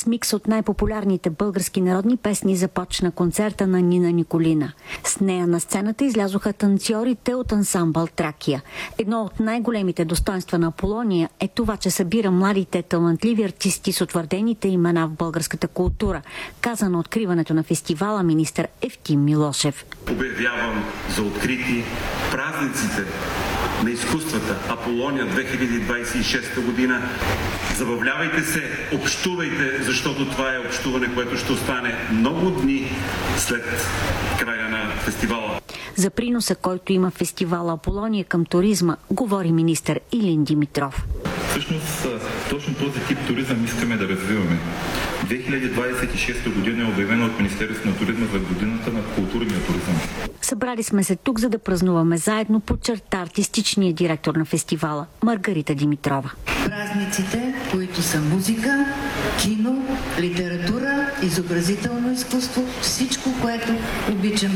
микс от най-популярните български народни песни започна концерта на Нина Николина. С нея на сцената излязоха танцорите от ансамбъл Тракия. Едно от най-големите достоинства на Аполония е това, че събира младите талантливи артисти с утвърдените имена в българската култура, каза на откриването на фестивала министър Евтим Милошев. Обявявам за открити празниците на изкуствата Аполония 2026 година. Забавлявайте се, общувайте, защото това е общуване, което ще остане много дни след края на фестивала. За приноса, който има фестивала Аполония към туризма, говори министър Илин Димитров. Всъщност, точно този тип туризъм искаме да развиваме. 2026 година е обявена от Министерството на туризма за годината на културния туризъм. Събрали сме се тук, за да празнуваме заедно, подчерта артистичният директор на фестивала Маргарита Димитрова. Празниците, които са музика, кино, литература, изобразително изкуство, всичко, което обичаме.